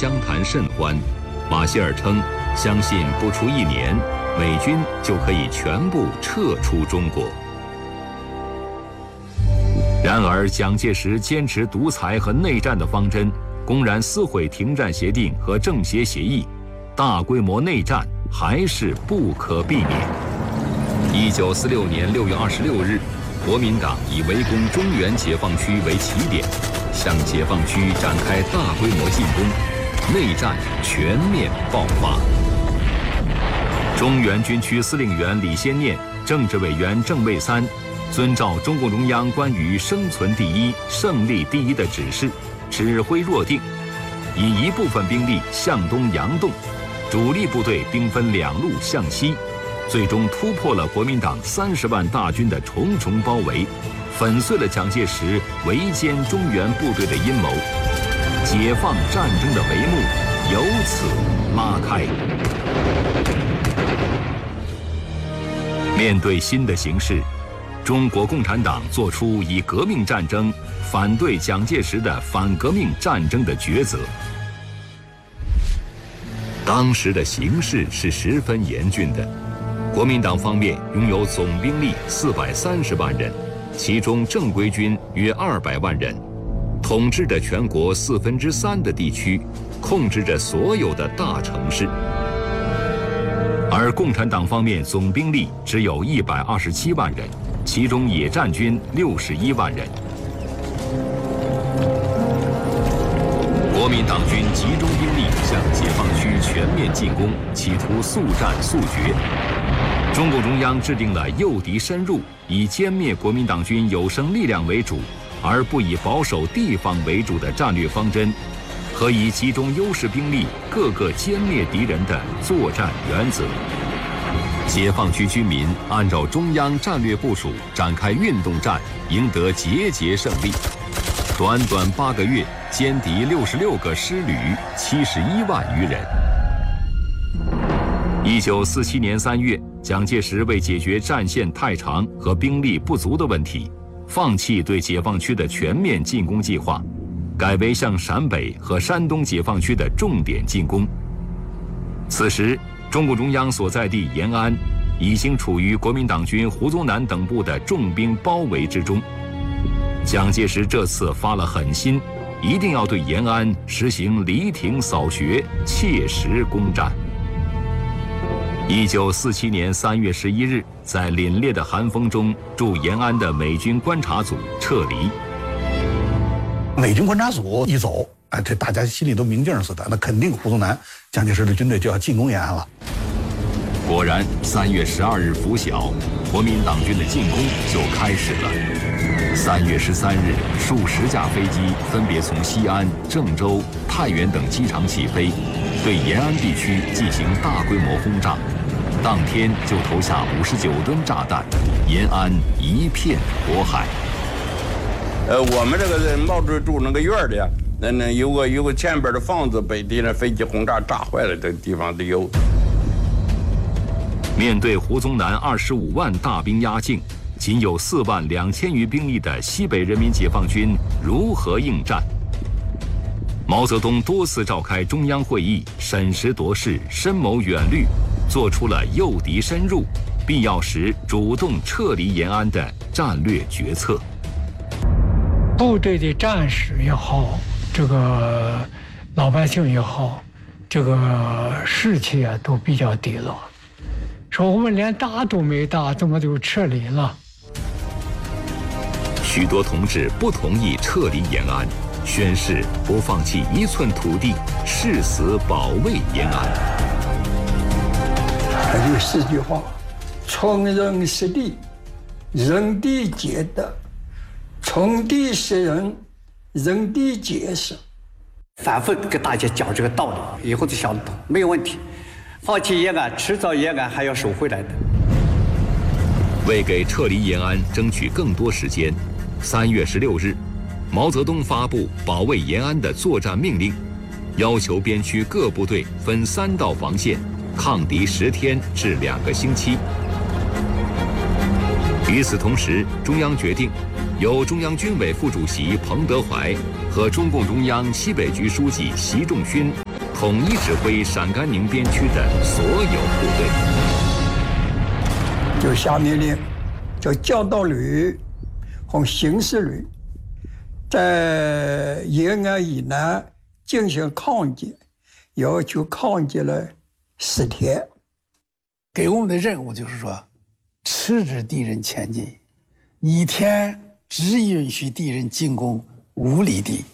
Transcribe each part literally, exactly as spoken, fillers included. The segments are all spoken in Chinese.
相谈甚欢。马歇尔称，相信不出一年，美军就可以全部撤出中国。然而，蒋介石坚持独裁和内战的方针，公然撕毁停战协定和政协协议，大规模内战还是不可避免。一九四六年六月二十六日，国民党以围攻中原解放区为起点，向解放区展开大规模进攻，内战全面爆发。中原军区司令员李先念、政治委员郑卫三，遵照中共中央关于生存第一、胜利第一的指示，指挥若定，以一部分兵力向东佯动，主力部队兵分两路向西，最终突破了国民党三十万大军的重重包围，粉碎了蒋介石围歼中原部队的阴谋，解放战争的帷幕由此拉开。面对新的形势，中国共产党作出以革命战争反对蒋介石的反革命战争的抉择。当时的形势是十分严峻的，国民党方面拥有总兵力四百三十万人，其中正规军约二百万人，统治着全国四分之三的地区，控制着所有的大城市。而共产党方面总兵力只有一百二十七万人，其中野战军六十一万人。国民党军集中兵力向解放区全面进攻，企图速战速决。中共中央制定了诱敌深入，以歼灭国民党军有生力量为主，而不以保守地方为主的战略方针，和以集中优势兵力各个歼灭敌人的作战原则。解放区居民按照中央战略部署展开运动战，赢得节节胜利。短短八个月，歼敌六十六个师旅，七十一万余人。一九四七年三月，蒋介石为解决战线太长和兵力不足的问题，放弃对解放区的全面进攻计划，改为向陕北和山东解放区的重点进攻。此时，中共中央所在地延安已经处于国民党军胡宗南等部的重兵包围之中。蒋介石这次发了狠心，一定要对延安实行犁庭扫穴，切实攻占。一九四七年三月十一日，在凛冽的寒风中，驻延安的美军观察组撤离。 美军观察组一走，哎，这大家心里都明镜似的，那肯定胡宗南、蒋介石的军队就要进攻延安了。 果然，三月十二日拂晓，国民党军的进攻就开始了。三月十三日，数十架飞机分别从西安、郑州、太原等机场起飞，对延安地区进行大规模轰炸。当天就投下五十九吨炸弹，延安一片火海。 呃，我们这个人毛主住那个院里啊，那那有个有个前边的房子被敌人飞机轰炸炸坏了，这个地方都有。 面对胡宗南二十五万大兵压境，仅有四万两千余兵力的西北人民解放军如何应战？毛泽东多次召开中央会议，审时度势，深谋远虑，做出了诱敌深入，必要时主动撤离延安的战略决策。 部队的战士也好，这个老百姓也好，这个士气啊都比较低落。说我们连打都没打，怎么就撤离了？ 许多同志不同意撤离延安，宣誓不放弃一寸土地，誓死保卫延安。 还有四句话：从人识地，人地解德；从地识人，人地解识。 反复给大家讲这个道理，以后就想得通，没有问题。放弃延安，迟早延安还要守回来的。 为给撤离延安争取更多时间，三月十六日，毛泽东发布保卫延安的作战命令，要求边区各部队分三道防线，抗敌十天至两个星期。与此同时，中央决定由中央军委副主席彭德怀和中共中央西北局书记习仲勋统一指挥陕甘宁边区的所有部队。 就下命令，叫教导旅和刑事旅在延安以南进行抗击，要求抗击了十天。 给我们的任务就是说，迟滞敌人前进，一天只允许敌人进攻五里地。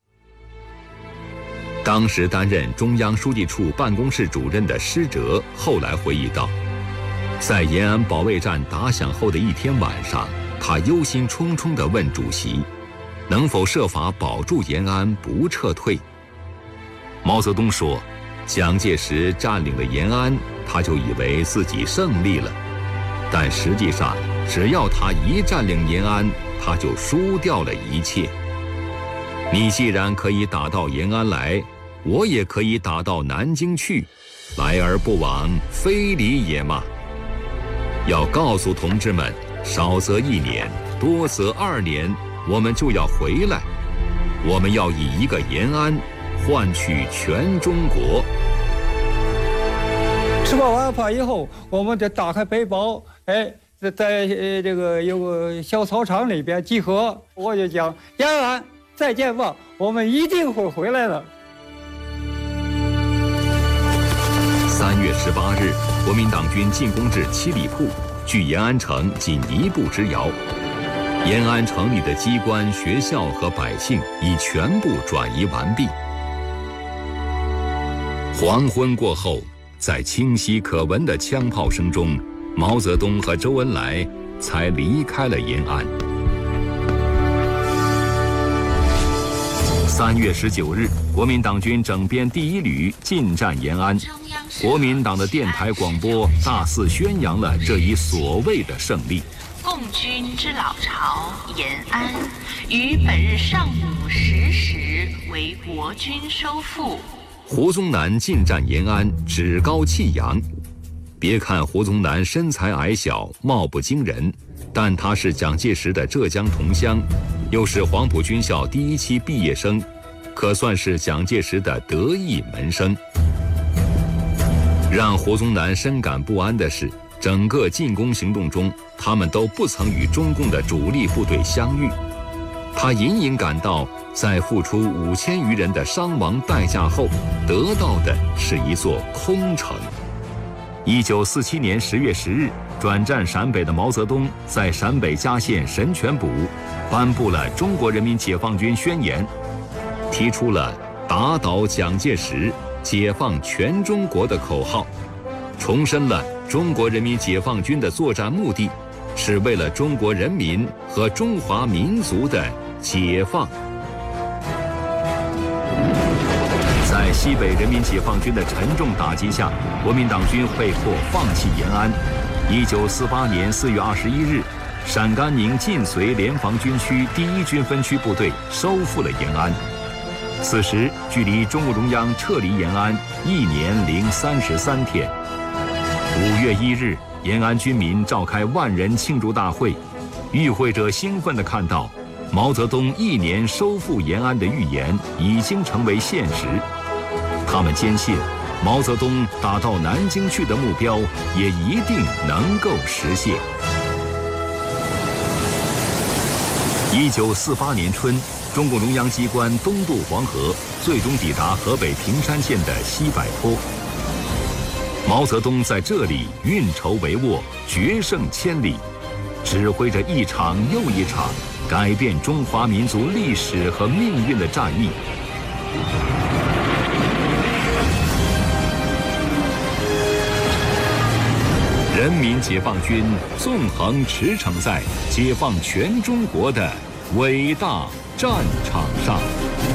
当时担任中央书记处办公室主任的施哲后来回忆道，在延安保卫战打响后的一天晚上，他忧心忡忡地问主席，能否设法保住延安不撤退。毛泽东说，蒋介石占领了延安，他就以为自己胜利了，但实际上只要他一占领延安，他就输掉了一切。你既然可以打到延安来，我也可以打到南京去，来而不往，非礼也嘛。要告诉同志们，少则一年，多则二年，我们就要回来。我们要以一个延安换取全中国。 吃饱晚饭以后，我们得打开背包，哎，在在呃这个有个小操场里边集合。我就讲延安再见吧，我们一定会回来的。 三月十八日，国民党军进攻至七里铺，距延安城仅一步之遥。延安城里的机关、学校和百姓已全部转移完毕。黄昏过后，在清晰可闻的枪炮声中，毛泽东和周恩来才离开了延安。三月十九日，国民党军整编第一旅进占延安。国民党的电台广播大肆宣扬了这一所谓的胜利。 共军之老巢延安，于本日上午十时为国军收复。 胡宗南进占延安，趾高气扬。别看胡宗南身材矮小，貌不惊人，但他是蒋介石的浙江同乡，又是黄埔军校第一期毕业生，可算是蒋介石的得意门生。让胡宗南深感不安的是，整个进攻行动中，他们都不曾与中共的主力部队相遇。他隐隐感到，在付出五千余人的伤亡代价后，得到的是一座空城。一九四七年十月十日，转战陕北的毛泽东在陕北嘉县神泉堡颁布了《中国人民解放军宣言》，提出了打倒蒋介石、解放全中国的口号，重申了中国人民解放军的作战目的是为了中国人民和中华民族的解放。在西北人民解放军的沉重打击下，国民党军被迫放弃延安。一九四八年四月二十一日，陕甘宁晋绥联防军区第一军分区部队收复了延安。此时距离中共中央撤离延安一年零三十三天。五月一日，延安军民召开万人庆祝大会，与会者兴奋地看到，毛泽东一年收复延安的预言已经成为现实。他们坚信，毛泽东打到南京去的目标也一定能够实现。一九四八年春，中共中央机关东渡黄河，最终抵达河北平山县的西柏坡。毛泽东在这里运筹帷幄，决胜千里，指挥着一场又一场改变中华民族历史和命运的战役。人民解放军纵横驰骋在解放全中国的伟大战场上。